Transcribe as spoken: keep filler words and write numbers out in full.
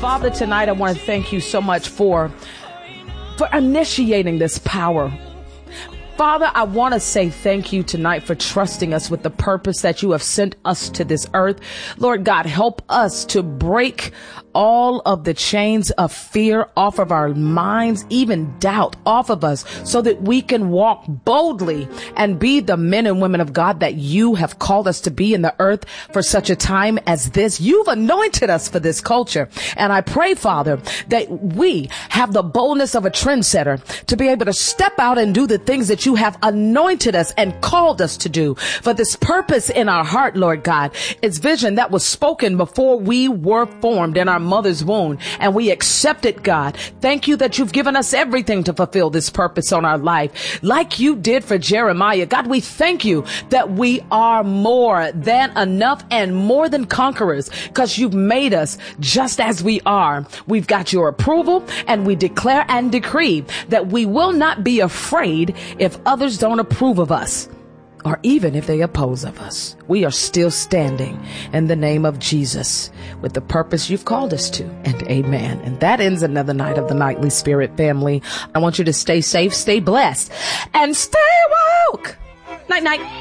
Father, tonight I want to thank you so much for, for initiating this power. Father, I want to say thank you tonight for trusting us with the purpose that you have sent us to this earth. Lord God, help us to break all of the chains of fear off of our minds, even doubt off of us, so that we can walk boldly and be the men and women of God that you have called us to be in the earth for such a time as this. You've anointed us for this culture. And I pray, Father, that we have the boldness of a trendsetter to be able to step out and do the things that you have anointed us and called us to do. For this purpose in our heart, Lord God, is vision that was spoken before we were formed in our mother's womb, and we accept it, God. Thank you that you've given us everything to fulfill this purpose on our life, like you did for Jeremiah. God, we thank you that we are more than enough and more than conquerors, because you've made us just as we are. We've got your approval, and we declare and decree that we will not be afraid if others don't approve of us, or even if they oppose of us. We are still standing in the name of Jesus with the purpose you've called us to. And amen. And that ends another night of the Nightly Spirit family. I want you to stay safe, stay blessed, and stay woke. Night, night.